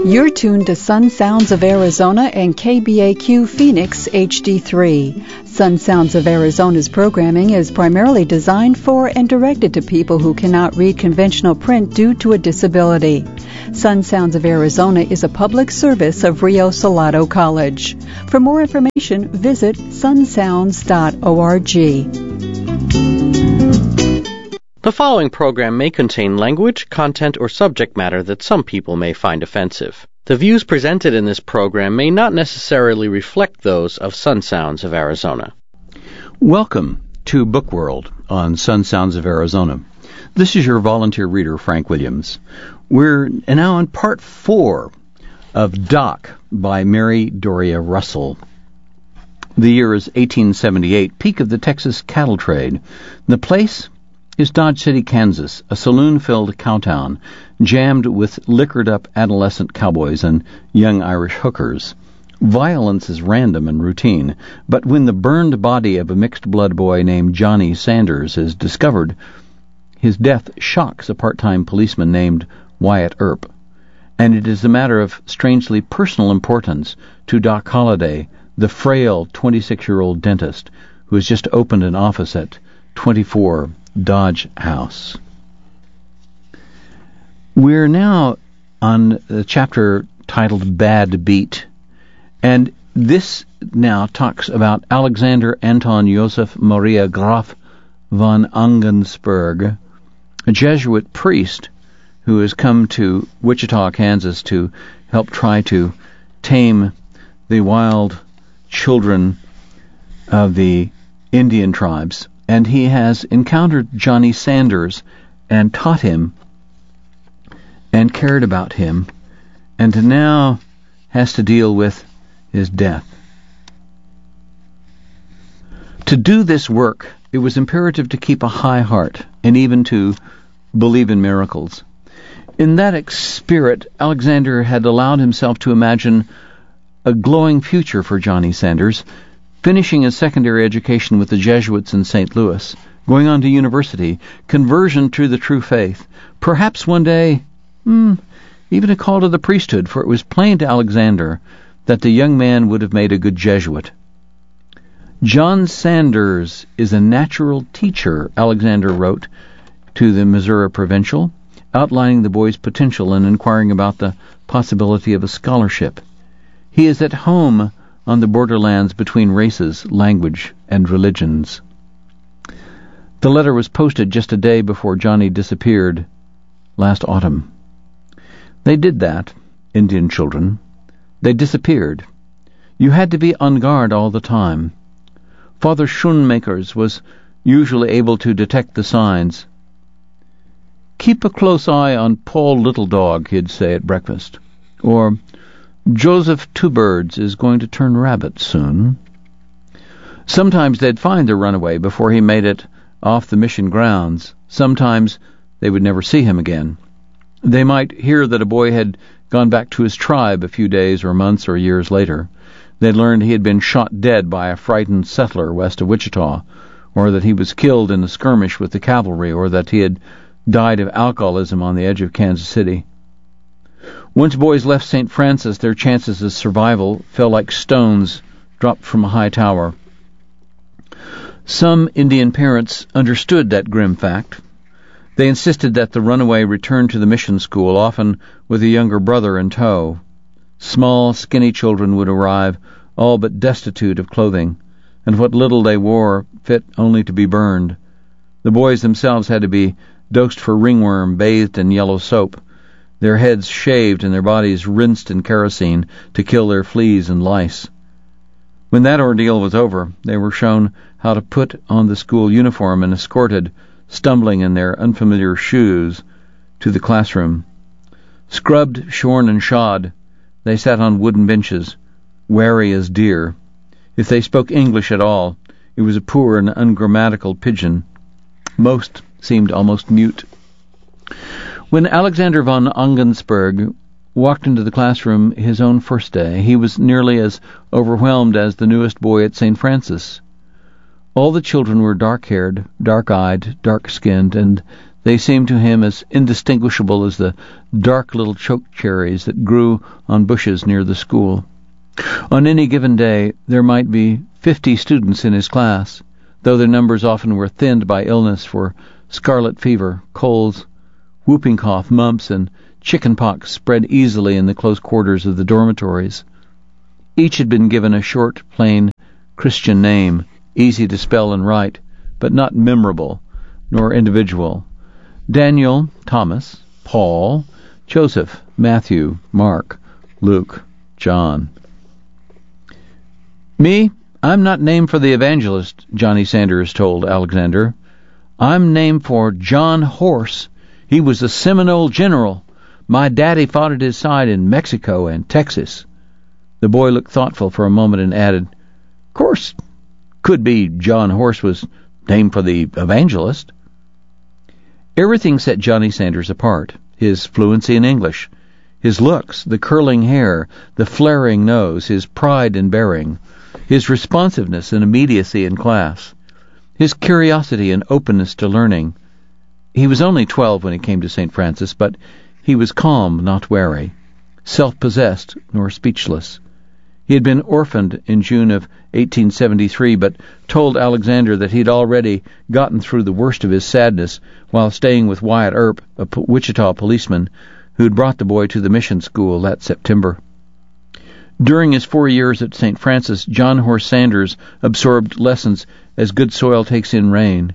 You're tuned to Sun Sounds of Arizona and KBAQ Phoenix HD3. Sun Sounds of Arizona's programming is primarily designed for and directed to people who cannot read conventional print due to a disability. Sun Sounds of Arizona is a public service of Rio Salado College. For more information, visit sunsounds.org. The following program may contain language, content, or subject matter that some people may find offensive. The views presented in this program may not necessarily reflect those of Sun Sounds of Arizona. Welcome to Book World on Sun Sounds of Arizona. This is your volunteer reader, Frank Williams. We're now on part 4 of Doc by Mary Doria Russell. The year is 1878, peak of the Texas cattle trade. The place is Dodge City, Kansas, a saloon-filled cowtown, jammed with liquored-up adolescent cowboys and young Irish hookers. Violence is random and routine, but when the burned body of a mixed-blood boy named Johnny Sanders is discovered, his death shocks a part-time policeman named Wyatt Earp, and it is a matter of strangely personal importance to Doc Holliday, the frail 26-year-old dentist who has just opened an office at 24 Dodge House. We're now on the chapter titled Bad Beat, and this now talks about Alexander Anton Joseph Maria Graf von Ungensberg, a Jesuit priest who has come to Wichita, Kansas to help try to tame the wild children of the Indian tribes. And he has encountered Johnny Sanders and taught him and cared about him, and now has to deal with his death. To do this work, it was imperative to keep a high heart and even to believe in miracles. In that spirit, Alexander had allowed himself to imagine a glowing future for Johnny Sanders, finishing his secondary education with the Jesuits in St. Louis, going on to university, conversion to the true faith, perhaps one day, even a call to the priesthood, for it was plain to Alexander that the young man would have made a good Jesuit. John Sanders is a natural teacher, Alexander wrote to the Missouri Provincial, outlining the boy's potential and inquiring about the possibility of a scholarship. He is at home on the borderlands between races, language, and religions. The letter was posted just a day before Johnny disappeared last autumn. They did that, Indian children. They disappeared. You had to be on guard all the time. Father Schoenmakers was usually able to detect the signs. "Keep a close eye on Paul Littledog," he'd say at breakfast. Or, "Joseph Two-Birds is going to turn rabbit soon." Sometimes they'd find the runaway before he made it off the mission grounds. Sometimes they would never see him again. They might hear that a boy had gone back to his tribe a few days or months or years later. They'd learned he had been shot dead by a frightened settler west of Wichita, or that he was killed in a skirmish with the cavalry, or that he had died of alcoholism on the edge of Kansas City. Once boys left St. Francis, their chances of survival fell like stones dropped from a high tower. Some Indian parents understood that grim fact. They insisted that the runaway return to the mission school, often with a younger brother in tow. Small, skinny children would arrive, all but destitute of clothing, and what little they wore fit only to be burned. The boys themselves had to be dosed for ringworm, bathed in yellow soap, their heads shaved and their bodies rinsed in kerosene to kill their fleas and lice. When that ordeal was over, they were shown how to put on the school uniform and escorted, stumbling in their unfamiliar shoes, to the classroom. Scrubbed, shorn, and shod, they sat on wooden benches, wary as deer. If they spoke English at all, it was a poor and ungrammatical pidgin. Most seemed almost mute. When Alexander von Ungensberg walked into the classroom his own first day, he was nearly as overwhelmed as the newest boy at St. Francis. All the children were dark-haired, dark-eyed, dark-skinned, and They seemed to him as indistinguishable as the dark little choke cherries that grew on bushes near the school. On any given day, there might be 50 students in his class, though their numbers often were thinned by illness, for scarlet fever, colds, whooping cough, mumps, and chicken pox spread easily in the close quarters of the dormitories. Each had been given a short, plain Christian name, easy to spell and write, but not memorable nor individual. Daniel, Thomas, Paul, Joseph, Matthew, Mark, Luke, John. Me, I'm not named for the evangelist, Johnny Sanders told Alexander. I'm named for John Horse. He was a Seminole general. My daddy fought at his side in Mexico and Texas. The boy looked thoughtful for a moment and added, "Course, could be John Horse was named for the evangelist." Everything set Johnny Sanders apart. His fluency in English, his looks, the curling hair, the flaring nose, his pride in bearing, his responsiveness and immediacy in class, his curiosity and openness to learning. He was only 12 when he came to St. Francis, but he was calm, not wary, self-possessed, nor speechless. He had been orphaned in June of 1873, but told Alexander that he'd already gotten through the worst of his sadness while staying with Wyatt Earp, a Wichita policeman who'd brought the boy to the mission school that September. During his 4 years at St. Francis, John Horse Sanders absorbed lessons as good soil takes in rain.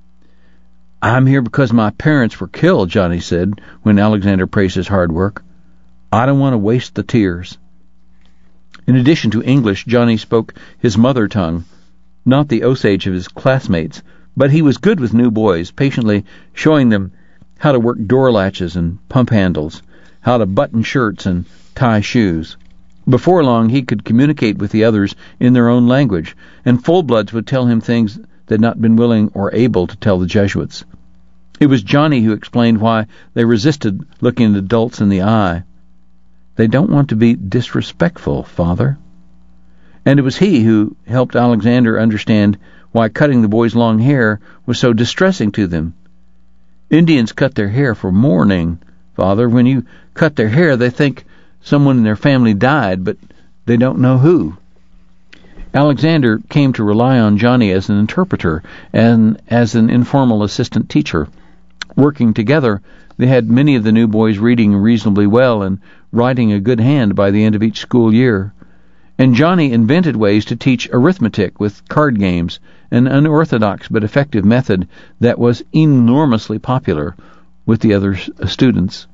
"I'm here because my parents were killed," Johnny said when Alexander praised his hard work. "I don't want to waste the tears." In addition to English, Johnny spoke his mother tongue, not the Osage of his classmates, but he was good with new boys, patiently showing them how to work door latches and pump handles, how to button shirts and tie shoes. Before long, he could communicate with the others in their own language, and full-bloods would tell him things they'd not been willing or able to tell the Jesuits. It was Johnny who explained why they resisted looking adults in the eye. "They don't want to be disrespectful, Father." And it was he who helped Alexander understand why cutting the boys' long hair was so distressing to them. "Indians cut their hair for mourning, Father. When you cut their hair, they think someone in their family died, but they don't know who." Alexander came to rely on Johnny as an interpreter and as an informal assistant teacher. Working together, they had many of the new boys reading reasonably well and writing a good hand by the end of each school year. And Johnny invented ways to teach arithmetic with card games, an unorthodox but effective method that was enormously popular with the other students.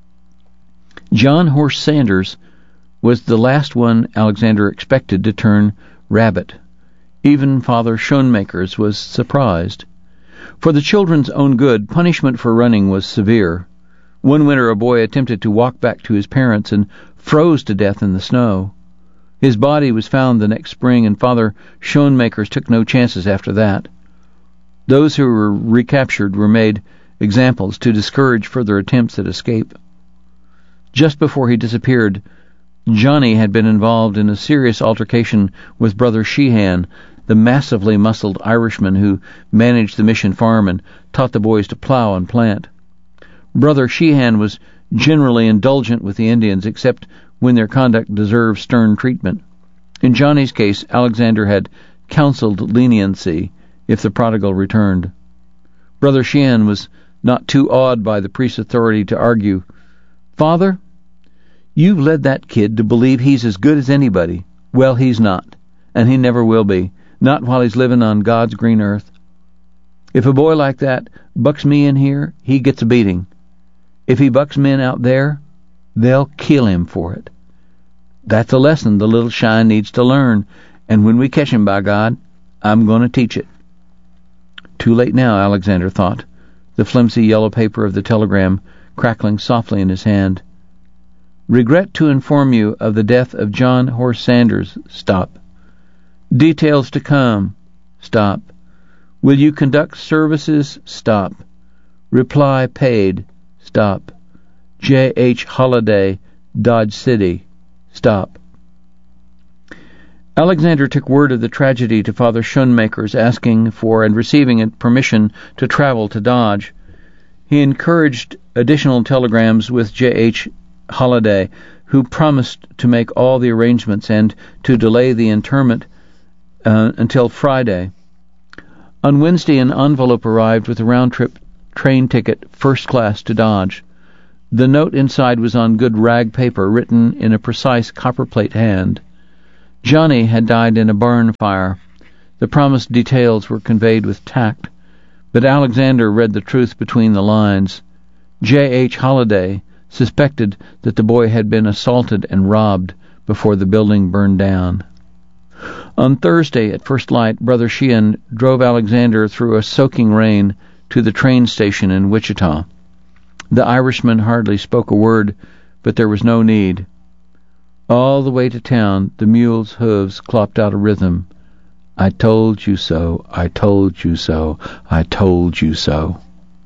John Horse Sanders was the last one Alexander expected to turn rabbit. Even Father Schoenmakers was surprised. For the children's own good, punishment for running was severe. One winter a boy attempted to walk back to his parents and froze to death in the snow. His body was found the next spring, and Father Schoenmakers took no chances after that. Those who were recaptured were made examples to discourage further attempts at escape. Just before he disappeared, Johnny had been involved in a serious altercation with Brother Sheehan, the massively muscled Irishman who managed the mission farm and taught the boys to plow and plant. Brother Sheehan was generally indulgent with the Indians, except when their conduct deserved stern treatment. In Johnny's case, Alexander had counseled leniency if the prodigal returned. Brother Sheehan was not too awed by the priest's authority to argue, "Father, you've led that kid to believe he's as good as anybody. Well, he's not, and he never will be, not while he's living on God's green earth. If a boy like that bucks me in here, he gets a beating. If he bucks men out there, they'll kill him for it. That's a lesson the little shine needs to learn, and when we catch him, by God, I'm going to teach it." Too late now, Alexander thought, the flimsy yellow paper of the telegram crackling softly in his hand. "Regret to inform you of the death of John Horse Sanders." Stop. "Details to come." Stop. "Will you conduct services?" Stop. "Reply paid." Stop. "J.H. Holiday, Dodge City." Stop. Alexander took word of the tragedy to Father Schoenmakers, asking for and receiving permission to travel to Dodge. He encouraged additional telegrams with J.H. Holliday, who promised to make all the arrangements and to delay the interment until Friday. On Wednesday, an envelope arrived with a round-trip train ticket, first class to Dodge. The note inside was on good rag paper, written in a precise copperplate hand. Johnny had died in a barn fire. The promised details were conveyed with tact, but Alexander read the truth between the lines. J.H. Holliday suspected that the boy had been assaulted and robbed before the building burned down. On Thursday, at first light, Brother Sheehan drove Alexander through a soaking rain to the train station in Wichita. The Irishman hardly spoke a word, but there was no need. All the way to town, the mule's hooves clopped out a rhythm. I told you so, I told you so, I told you so.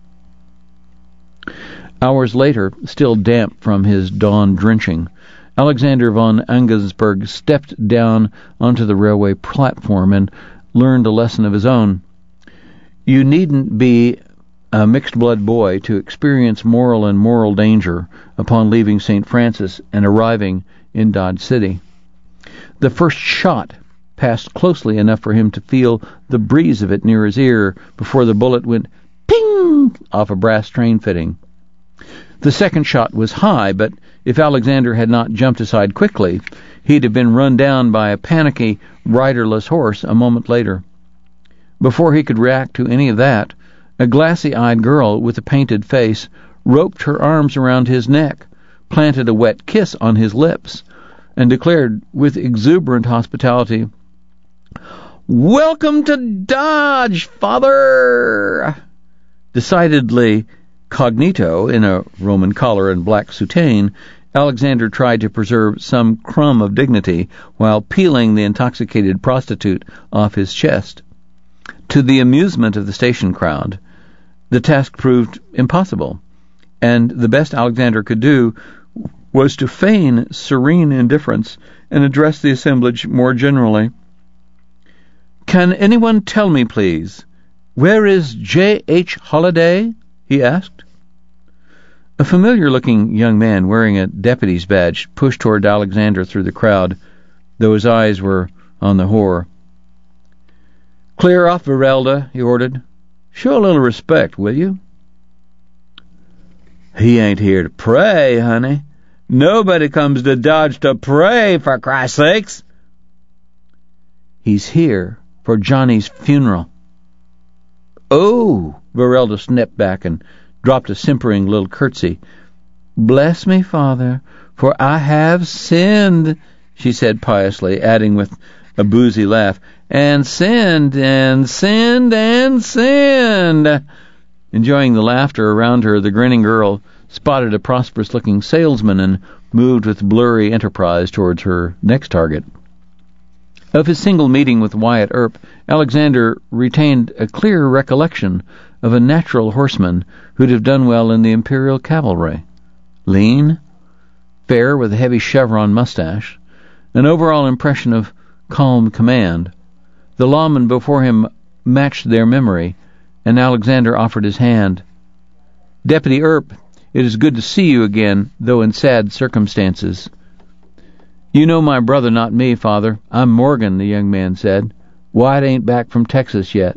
Hours later, still damp from his dawn drenching, Alexander von Angensberg stepped down onto the railway platform and learned a lesson of his own. You needn't be a mixed-blood boy to experience moral and moral danger upon leaving St. Francis and arriving in Dodge City. The first shot passed closely enough for him to feel the breeze of it near his ear before the bullet went ping off a brass train fitting. The second shot was high, but if Alexander had not jumped aside quickly, he'd have been run down by a panicky, riderless horse a moment later. Before he could react to any of that, a glassy-eyed girl with a painted face roped her arms around his neck, planted a wet kiss on his lips, and declared with exuberant hospitality, "Welcome to Dodge, Father!" Decidedly cognito, in a Roman collar and black soutane, Alexander tried to preserve some crumb of dignity while peeling the intoxicated prostitute off his chest. To the amusement of the station crowd, the task proved impossible, and the best Alexander could do was to feign serene indifference and address the assemblage more generally. "Can anyone tell me, please, where is J.H. Holliday?" he asked. A familiar-looking young man wearing a deputy's badge pushed toward Alexander through the crowd, though his eyes were on the whore. "Clear off, Virelda," he ordered. "Show a little respect, will you?" "He ain't here to pray, honey. Nobody comes to Dodge to pray, for Christ's sakes." "He's here for Johnny's funeral." "Oh!" Virelda snipped back and dropped a simpering little curtsy. "Bless me, Father, for I have sinned," she said piously, adding with a boozy laugh, "and sinned, and sinned, and sinned." Enjoying the laughter around her, the grinning girl spotted a prosperous-looking salesman and moved with blurry enterprise towards her next target. Of his single meeting with Wyatt Earp, Alexander retained a clear recollection of a natural horseman who'd have done well in the Imperial Cavalry. Lean, fair with a heavy chevron mustache, an overall impression of calm command. The lawman before him matched their memory, and Alexander offered his hand. "Deputy Earp, it is good to see you again, though in sad circumstances." "You know my brother, not me, Father. I'm Morgan," the young man said. "Wyatt ain't back from Texas yet."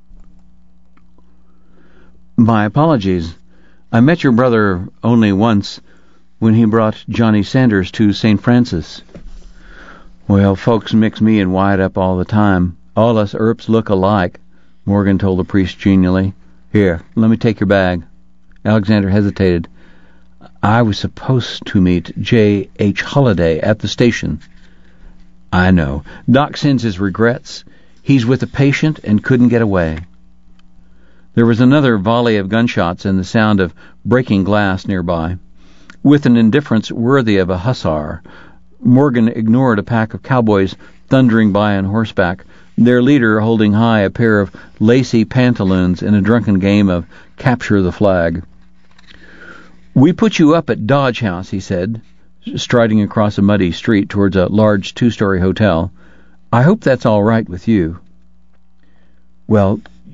"My apologies. I met your brother only once, when he brought Johnny Sanders to St. Francis." "Well, folks mix me and Wyatt up all the time. All us Earps look alike," Morgan told the priest genially. "Here, let me take your bag." Alexander hesitated. "I was supposed to meet J.H. Holliday at the station." "I know. Doc sends his regrets. He's with a patient and couldn't get away." There was another volley of gunshots and the sound of breaking glass nearby. With an indifference worthy of a hussar, Morgan ignored a pack of cowboys thundering by on horseback, their leader holding high a pair of lacy pantaloons in a drunken game of capture the flag. "We put you up at Dodge House," he said, striding across a muddy street towards a large two-story hotel. "I hope that's all right with you." "Well,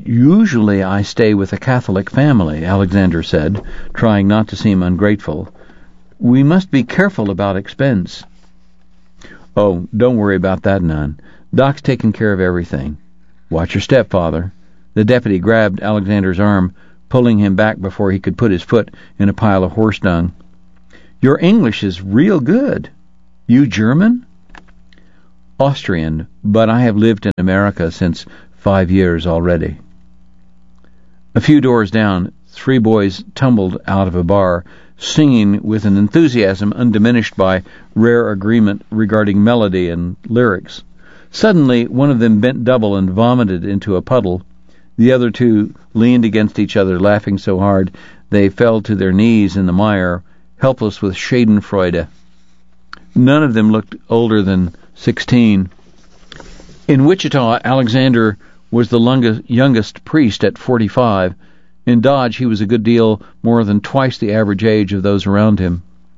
Usually I stay with a Catholic family, Alexander said, trying not to seem ungrateful. We must be careful about expense. Oh, don't worry about that none. Doc's taking care of everything. Watch your step, Father. The deputy grabbed Alexander's arm, pulling him back before he could put his foot in a pile of horse dung. Your English is real good. You German? Austrian, but I have lived in America since 5 years already. A few doors down, 3 boys tumbled out of a bar, singing with an enthusiasm undiminished by rare agreement regarding melody and lyrics. Suddenly, one of them bent double and vomited into a puddle. The other 2 leaned against each other, laughing so hard they fell to their knees in the mire, helpless with schadenfreude. None of them looked older than 16. In Wichita, Alexander was the youngest priest at 45. In Dodge, he was a good deal more than twice the average age of those around him.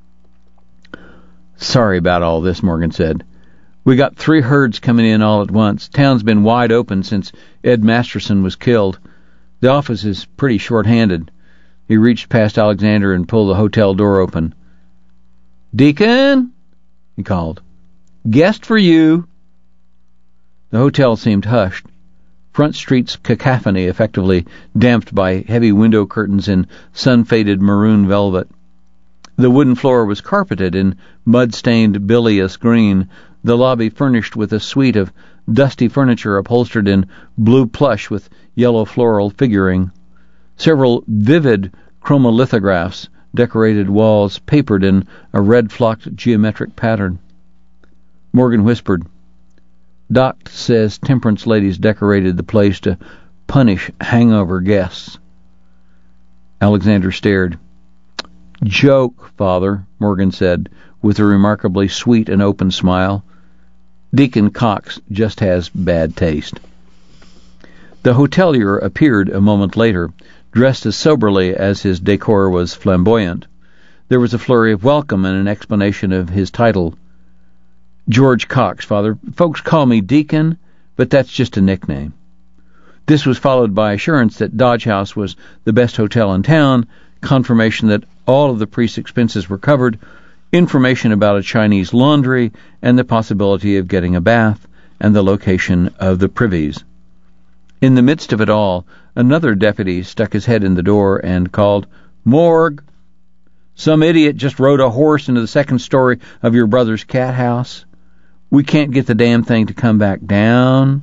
Sorry about all this, Morgan said. We got 3 herds coming in all at once. Town's been wide open since Ed Masterson was killed. The office is pretty short-handed. He reached past Alexander and pulled the hotel door open. Deacon, he called. Guest for you. The hotel seemed hushed. Front Street's cacophony effectively damped by heavy window curtains in sun-faded maroon velvet. The wooden floor was carpeted in mud-stained bilious green, the lobby furnished with a suite of dusty furniture upholstered in blue plush with yellow floral figuring. Several vivid chromolithographs decorated walls papered in a red-flocked geometric pattern. Morgan whispered, Doc says temperance ladies decorated the place to punish hangover guests. Alexander stared. Joke, Father, Morgan said, with a remarkably sweet and open smile. Deacon Cox just has bad taste. The hotelier appeared a moment later, dressed as soberly as his decor was flamboyant. There was a flurry of welcome and an explanation of his title. George Cox, Father. Folks call me Deacon, but that's just a nickname. This was followed by assurance that Dodge House was the best hotel in town, confirmation that all of the priest's expenses were covered, information about a Chinese laundry, and the possibility of getting a bath, and the location of the privies. In the midst of it all, another deputy stuck his head in the door and called, Morgue! Some idiot just rode a horse into the second story of your brother's cat house. We can't get the damn thing to come back down.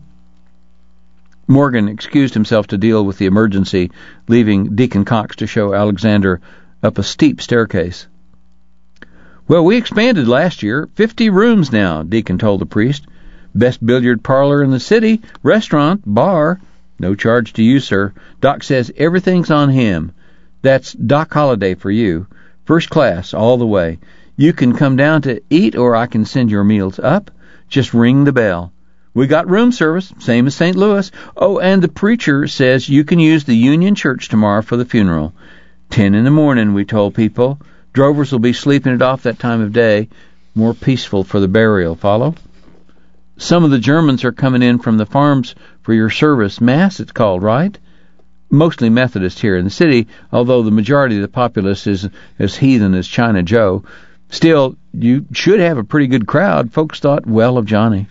Morgan excused himself to deal with the emergency, leaving Deacon Cox to show Alexander up a steep staircase. Well, we expanded last year. 50 rooms now, Deacon told the priest. Best billiard parlor in the city, restaurant, bar. No charge to you, sir. Doc says everything's on him. That's Doc Holliday for you. First class, all the way. You can come down to eat, or I can send your meals up. Just ring the bell. We got room service, same as St. Louis. Oh, and the preacher says you can use the Union Church tomorrow for the funeral. 10 in the morning, we told people. Drovers will be sleeping it off that time of day. More peaceful for the burial, follow? Some of the Germans are coming in from the farms for your service. Mass, it's called, right? Mostly Methodist here in the city, although the majority of the populace is as heathen as China Joe. Still, you should have a pretty good crowd. Folks thought well of Johnny.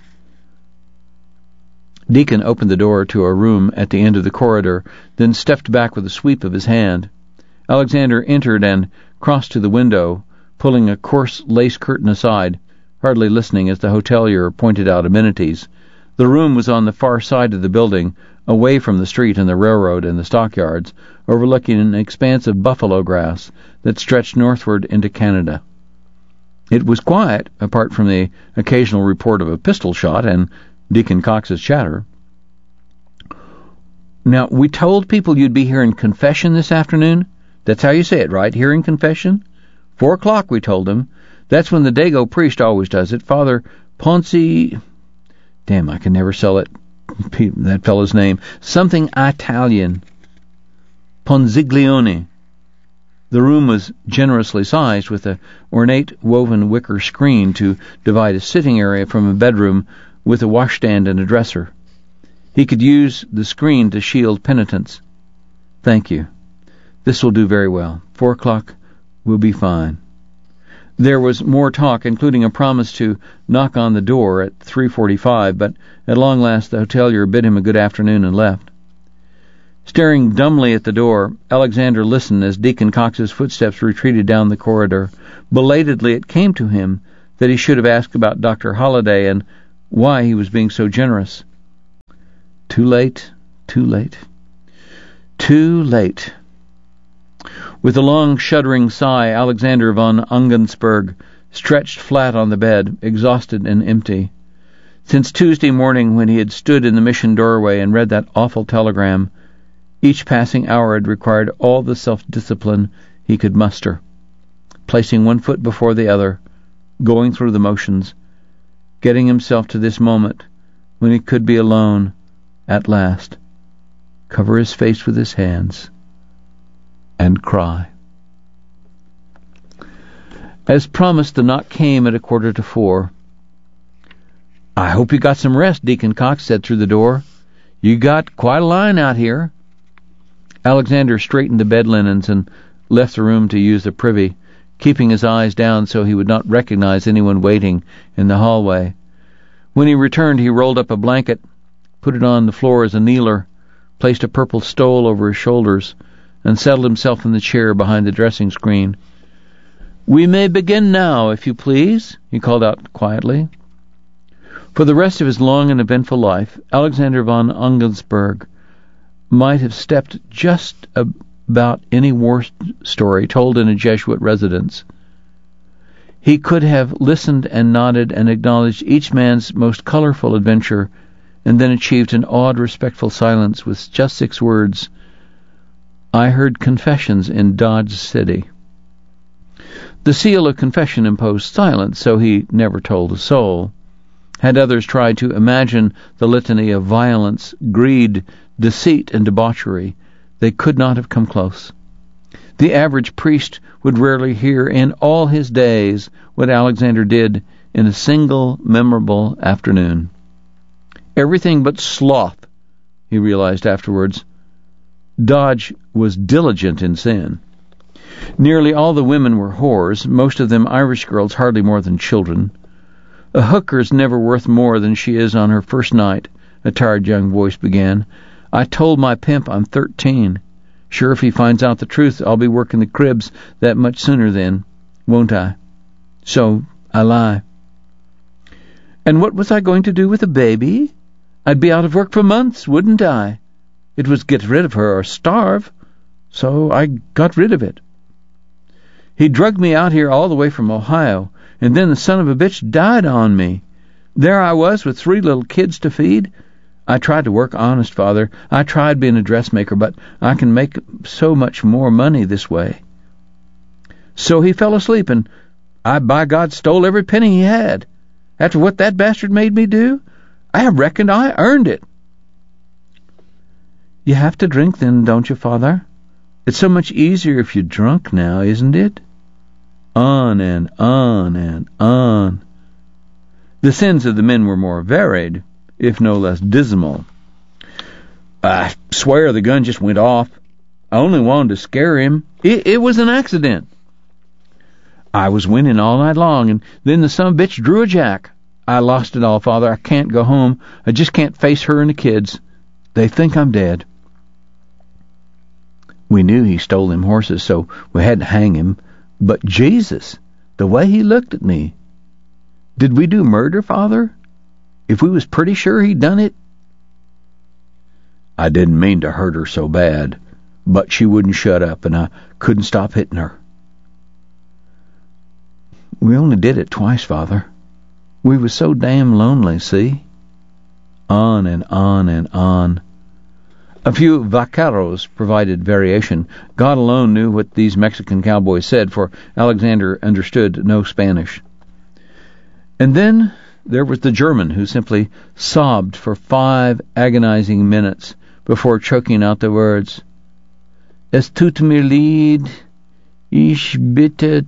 Deacon opened the door to a room at the end of the corridor, then stepped back with a sweep of his hand. Alexander entered and crossed to the window, pulling a coarse lace curtain aside, hardly listening as the hotelier pointed out amenities. The room was on the far side of the building, away from the street and the railroad and the stockyards, overlooking an expanse of buffalo grass that stretched northward into Canada. It was quiet, apart from the occasional report of a pistol shot and Deacon Cox's chatter. Now, we told people you'd be hearing confession this afternoon. That's how you say it, right? Hearing confession? 4 o'clock, we told him. That's when the Dago priest always does it. Father Ponzi... Damn, I can never sell it. That fellow's name. Something Italian. Ponziglione. The room was generously sized, with an ornate woven wicker screen to divide a sitting area from a bedroom with a washstand and a dresser. He could use the screen to shield penitence. "Thank you. This will do very well. 4 o'clock will be fine." There was more talk, including a promise to knock on the door at 3:45, but at long last the hotelier bid him a good afternoon and left. Staring dumbly at the door, Alexander listened as Deacon Cox's footsteps retreated down the corridor. Belatedly it came to him that he should have asked about Dr. Holliday and why he was being so generous. Too late, too late, too late. With a long, shuddering sigh, Alexander von Ungensberg stretched flat on the bed, exhausted and empty. Since Tuesday morning, when he had stood in the mission doorway and read that awful telegram, each passing hour had required all the self-discipline he could muster, placing one foot before the other, going through the motions, getting himself to this moment when he could be alone at last, cover his face with his hands, and cry. As promised, the knock came at 3:45. "I hope you got some rest," Deacon Cox said through the door. "You got quite a line out here." Alexander straightened the bed linens and left the room to use the privy, keeping his eyes down so he would not recognize anyone waiting in the hallway. When he returned, he rolled up a blanket, put it on the floor as a kneeler, placed a purple stole over his shoulders, and settled himself in the chair behind the dressing screen. "We may begin now, if you please," he called out quietly. For the rest of his long and eventful life, Alexander von Ungensberg might have stepped just about any war story told in a Jesuit residence. He could have listened and nodded and acknowledged each man's most colorful adventure, and then achieved an awed, respectful silence with just 6 words: "I heard confessions in Dodge City." The seal of confession imposed silence, so he never told a soul. Had others tried to imagine the litany of violence, greed, deceit, and debauchery, they could not have come close. The average priest would rarely hear in all his days what Alexander did in a single memorable afternoon. Everything but sloth, he realized afterwards. Dodge was diligent in sin. Nearly all the women were whores, most of them Irish girls hardly more than children. "A hooker's never worth more than she is on her first night," a tired young voice began. "I told my pimp I'm 13. Sure, if he finds out the truth, I'll be working the cribs that much sooner then, won't I? So I lie. And what was I going to do with a baby? I'd be out of work for months, wouldn't I? It was get rid of her or starve, so I got rid of it. He drugged me out here all the way from Ohio, and then the son of a bitch died on me. There I was with 3 little kids to feed. I tried to work honest, Father. I tried being a dressmaker, but I can make so much more money this way." So he fell asleep, and I, by God, stole every penny he had. After what that bastard made me do, I reckoned I earned it. "You have to drink then, don't you, Father? It's so much easier if you're drunk now, isn't it?" On and on and on. The sins of the men were more varied, if no less dismal. "I swear the gun just went off. I only wanted to scare him. It was an accident. I was winning all night long, and then the son of a bitch drew a jack. I lost it all, Father. I can't go home. I just can't face her and the kids. They think I'm dead." We knew he stole them horses, so we had to hang him. But Jesus, the way he looked at me. Did we do murder, Father? If we was pretty sure he'd done it? "I didn't mean to hurt her so bad, but she wouldn't shut up, and I couldn't stop hitting her." "We only did it twice, Father. We was so damn lonely, see?" On and on and on. A few vaqueros provided variation. God alone knew what these Mexican cowboys said, for Alexander understood no Spanish. And then there was the German, who simply sobbed for 5 agonizing minutes before choking out the words, "Es tut mir leid, ich bitte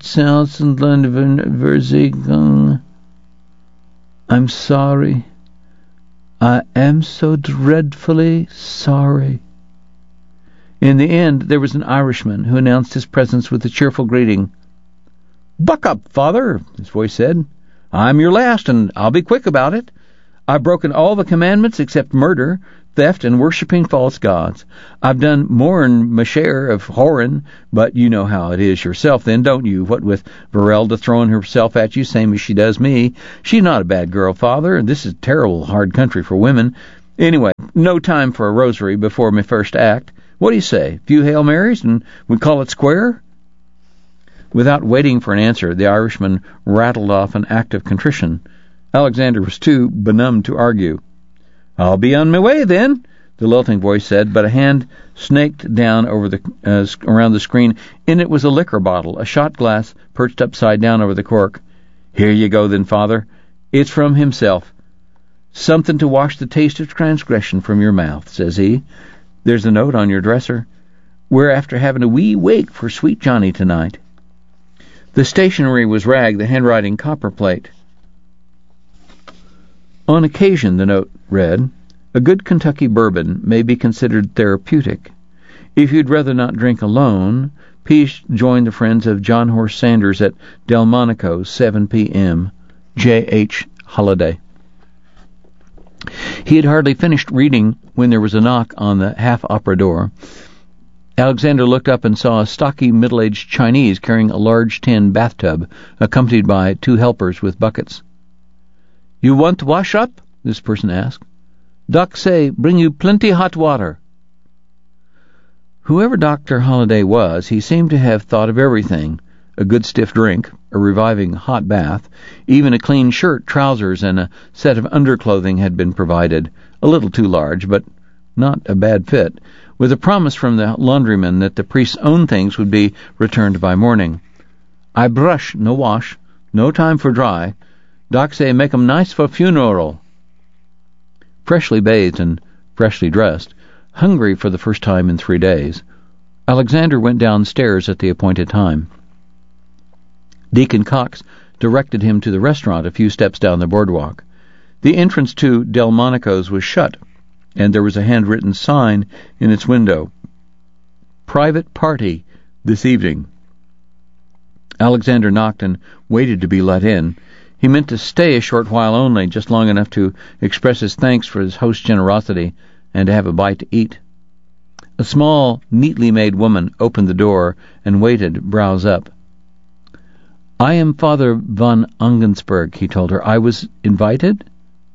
Verzeihung. I'm sorry. I am so dreadfully sorry. In the end, there was an Irishman who announced his presence with a cheerful greeting. "Buck up, Father," his voice said. "I'm your last, and I'll be quick about it. I've broken all the commandments except murder, theft, and worshipping false gods. I've done more'n my share of whoring, but you know how it is yourself then, don't you? What with Verelda throwing herself at you, same as she does me. She's not a bad girl, Father, and this is a terrible hard country for women. Anyway, no time for a rosary before my first act. What do you say? Few Hail Marys, and we call it square?" Without waiting for an answer, the Irishman rattled off an act of contrition. Alexander was too benumbed to argue. "I'll be on my way, then," the lilting voice said, but a hand snaked down over around the screen. In it was a liquor bottle, a shot glass perched upside down over the cork. "Here you go, then, Father. It's from himself. Something to wash the taste of transgression from your mouth," says he. "There's a note on your dresser. We're after having a wee wake for sweet Johnny tonight." The stationery was rag, the handwriting copperplate. On occasion, the note read, "A good Kentucky bourbon may be considered therapeutic. If you'd rather not drink alone, please join the friends of John Horse Sanders at Delmonico's, 7 p.m. J.H. Holliday." He had hardly finished reading when there was a knock on the half-opera door. Alexander looked up and saw a stocky, middle-aged Chinese carrying a large tin bathtub, accompanied by 2 helpers with buckets. "You want to wash up?" this person asked. "Doc say, bring you plenty hot water." Whoever Dr. Holliday was, he seemed to have thought of everything: a good stiff drink, a reviving hot bath, even a clean shirt, trousers, and a set of underclothing had been provided, a little too large, but not a bad fit, with a promise from the laundryman that the priest's own things would be returned by morning. "I brush, no wash, no time for dry. Doc say make 'em nice for funeral." Freshly bathed and freshly dressed, hungry for the first time in 3 days, Alexander went downstairs at the appointed time. Deacon Cox directed him to the restaurant a few steps down the boardwalk. The entrance to Delmonico's was shut, and there was a handwritten sign in its window: "Private party this evening." Alexander knocked and waited to be let in. He meant to stay a short while only, just long enough to express his thanks for his host's generosity and to have a bite to eat. A small, neatly made woman opened the door and waited, brows up. "I am Father von Ungensberg," he told her. "I was invited?"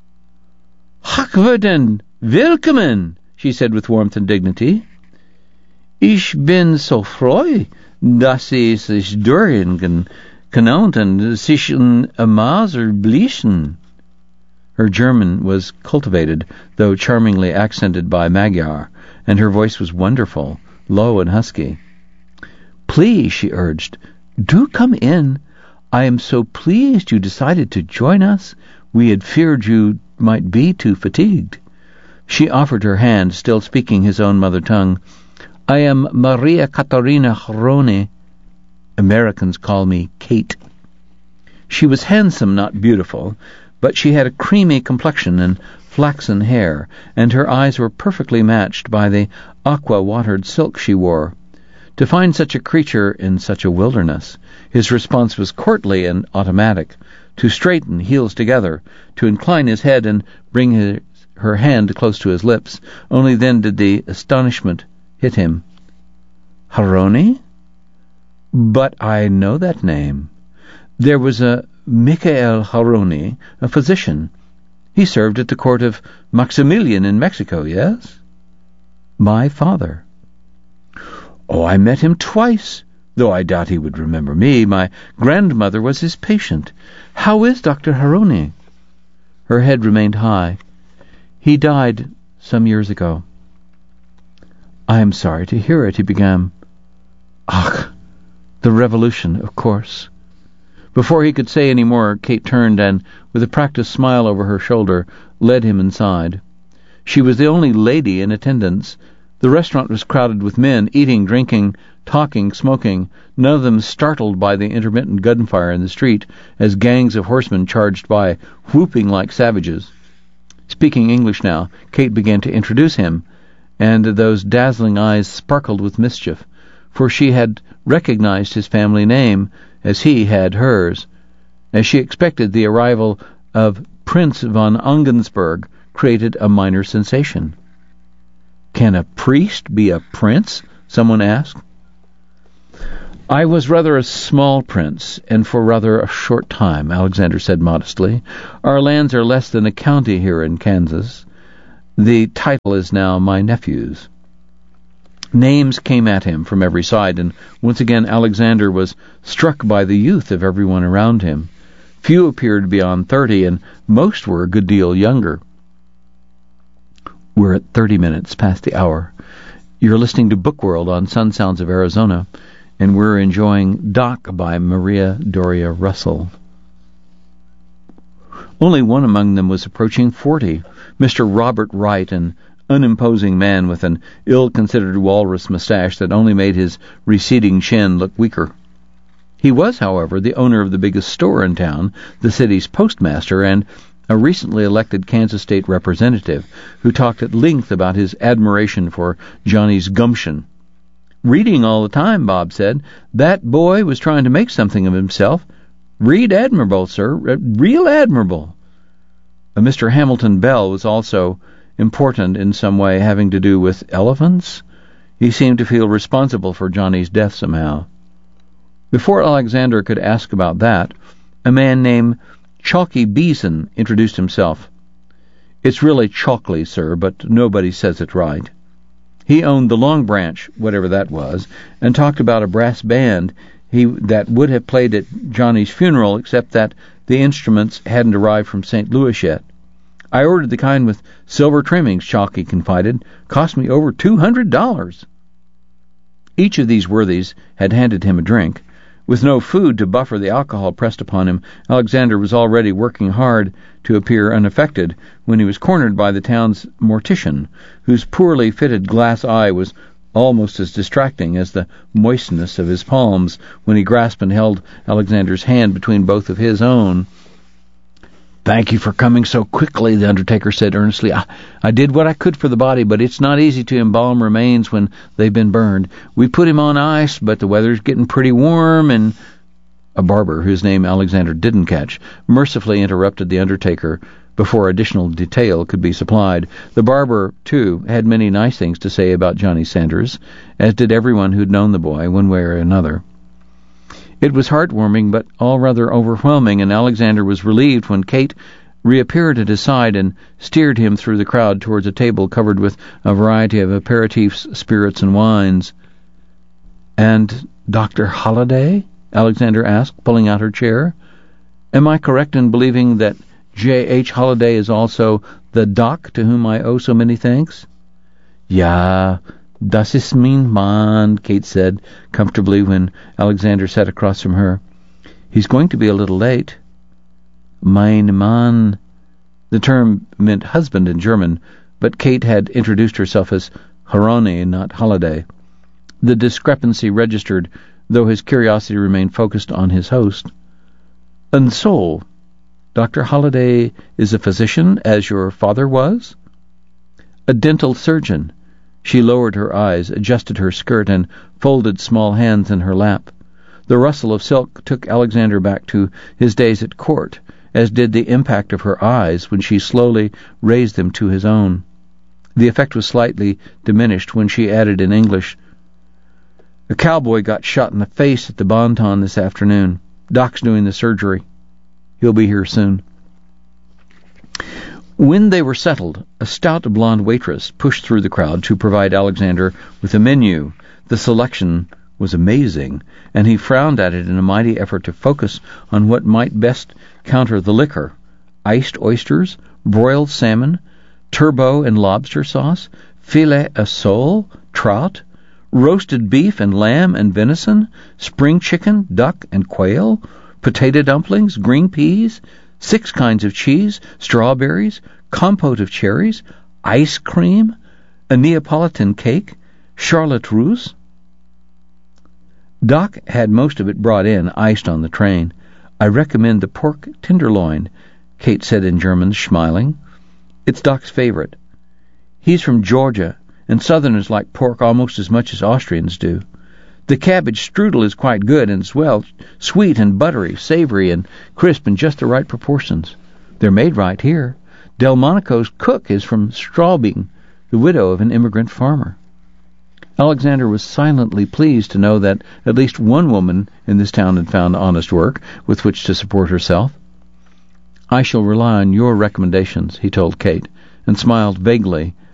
"Hochwürden, willkommen," she said with warmth and dignity. "Ich bin so froh, dass Sie sich durchgehen können und sich Maser bließen." Her German was cultivated, though charmingly accented by Magyar, and her voice was wonderful, low and husky. "Please," she urged, "do come in. I am so pleased you decided to join us. We had feared you might be too fatigued." She offered her hand, still speaking his own mother tongue. "I am Maria Katarina Hroni. Americans call me Kate." She was handsome, not beautiful, but she had a creamy complexion and flaxen hair, and her eyes were perfectly matched by the aqua-watered silk she wore. To find such a creature in such a wilderness, his response was courtly and automatic: to straighten, heels together, to incline his head and bring her hand close to his lips. Only then did the astonishment hit him. "Hroni? But I know that name. There was a Michael Hroni, a physician. He served at the court of Maximilian in Mexico, yes?" "My father." "Oh, I met him twice, though I doubt he would remember me. My grandmother was his patient. How is Dr. Hroni?" Her head remained high. "He died some years ago." "I am sorry to hear it," he began. "Ach, the revolution, of course." Before he could say any more, Kate turned and, with a practised smile over her shoulder, led him inside. She was the only lady in attendance. The restaurant was crowded with men, eating, drinking, talking, smoking, none of them startled by the intermittent gunfire in the street, as gangs of horsemen charged by, whooping like savages. Speaking English now, Kate began to introduce him, and those dazzling eyes sparkled with mischief, for she had recognized his family name as he had hers. As she expected, the arrival of Prince von Ungensberg created a minor sensation. "Can a priest be a prince?" someone asked. "I was rather a small prince, and for rather a short time," Alexander said modestly. "Our lands are less than a county here in Kansas. The title is now my nephew's." Names came at him from every side, and once again Alexander was struck by the youth of everyone around him. Few appeared beyond 30, and most were a good deal younger. We're at 30 minutes past the hour. You're listening to Book World on Sun Sounds of Arizona, and we're enjoying Doc by Maria Doria Russell. Only one among them was approaching 40, Mr. Robert Wright, an unimposing man with an ill-considered walrus mustache that only made his receding chin look weaker. He was, however, the owner of the biggest store in town, the city's postmaster, and a recently elected Kansas State representative who talked at length about his admiration for Johnny's gumption. "Reading all the time," Bob said. "That boy was trying to make something of himself. Read admirable, sir. Real admirable." Mr. Hamilton Bell was also important in some way having to do with elephants. He seemed to feel responsible for Johnny's death somehow. Before Alexander could ask about that, a man named Chalky Beeson introduced himself. "It's really Chalkley, sir, but nobody says it right." He owned the Long Branch, whatever that was, and talked about a brass band that would have played at Johnny's funeral, except that the instruments hadn't arrived from St. Louis yet. "I ordered the kind with silver trimmings," Chalky confided. "Cost me over $200. Each of these worthies had handed him a drink. With no food to buffer the alcohol pressed upon him, Alexander was already working hard to appear unaffected when he was cornered by the town's mortician, whose poorly fitted glass eye was almost as distracting as the moistness of his palms when he grasped and held Alexander's hand between both of his own. "Thank you for coming so quickly," the undertaker said earnestly. I did what I could for the body, but it's not easy to embalm remains when they've been burned. We put him on ice, but the weather's getting pretty warm, and—" A barber, whose name Alexander didn't catch, mercifully interrupted the undertaker before additional detail could be supplied. The barber, too, had many nice things to say about Johnny Sanders, as did everyone who'd known the boy, one way or another. It was heartwarming, but all rather overwhelming, and Alexander was relieved when Kate reappeared at his side and steered him through the crowd towards a table covered with a variety of aperitifs, spirits, and wines. "And Dr. Holliday?" Alexander asked, pulling out her chair. "Am I correct in believing that J.H. Holliday is also the doc to whom I owe so many thanks?" "Ja, das ist mein Mann," Kate said comfortably when Alexander sat across from her. "He's going to be a little late." "Mein Mann." The term meant husband in German, but Kate had introduced herself as Haroni, not Holliday. The discrepancy registered, though his curiosity remained focused on his host. "And so, Dr. Holliday is a physician, as your father was?" "A dental surgeon." She lowered her eyes, adjusted her skirt, and folded small hands in her lap. The rustle of silk took Alexander back to his days at court, as did the impact of her eyes when she slowly raised them to his own. The effect was slightly diminished when she added in English, "A cowboy got shot in the face at the Bonton this afternoon. Doc's doing the surgery. He'll be here soon." When they were settled, a stout blonde waitress pushed through the crowd to provide Alexander with a menu. The selection was amazing, and he frowned at it in a mighty effort to focus on what might best counter the liquor. Iced oysters, broiled salmon, turbot and lobster sauce, filet à sole, trout, roasted beef and lamb and venison, spring chicken, duck and quail, potato dumplings, green peas, 6 kinds of cheese, strawberries, compote of cherries, ice cream, a Neapolitan cake, Charlotte Russe. Doc had most of it brought in, iced on the train. "I recommend the pork tenderloin," Kate said in German, smiling. It's Doc's favorite. He's from Georgia, and Southerners like pork almost as much as Austrians do. The cabbage strudel is quite good, and it's, well, sweet and buttery, savory and crisp in just the right proportions. They're made right here. Delmonico's cook is from Straubing, the widow of an immigrant farmer. Alexander was silently pleased to know that at least one woman in this town had found honest work with which to support herself. "I shall rely on your recommendations," he told Kate, and smiled vaguely